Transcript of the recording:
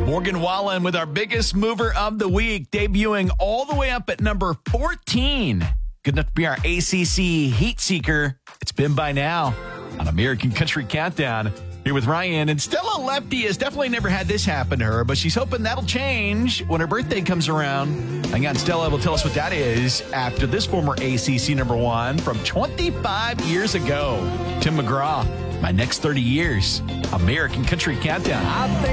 Morgan Wallen with our biggest mover of the week, debuting all the way up at number 14. Good enough to be our ACC heat seeker. It's been by now on American Country Countdown. Here with Ryan. And Stella Lefty has definitely never had this happen to her, but she's hoping that'll change when her birthday comes around. Hang on, Stella will tell us what that is after this former ACC number one from 25 years ago. Tim McGraw, My Next 30 Years, American Country Countdown.